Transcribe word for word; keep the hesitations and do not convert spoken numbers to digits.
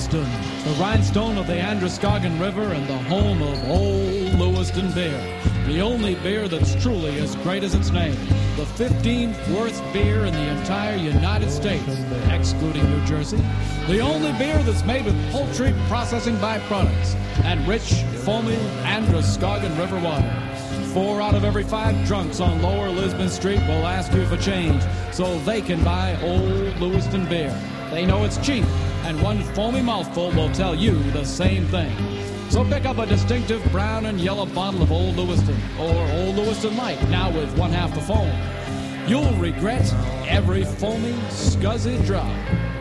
Lewiston, the rhinestone of the Androscoggin River and the home of Old Lewiston beer. The only beer that's truly as great as its name. The fifteenth worst beer in the entire United States, excluding New Jersey. The only beer that's made with poultry processing byproducts and rich, foamy Androscoggin River water. Four out of every five drunks on Lower Lisbon Street will ask you for change so they can buy Old Lewiston beer. They know it's cheap, and one foamy mouthful will tell you the same thing. So pick up a distinctive brown and yellow bottle of Old Lewiston, or Old Lewiston Light, now with one half the foam. You'll regret every foamy, scuzzy drop.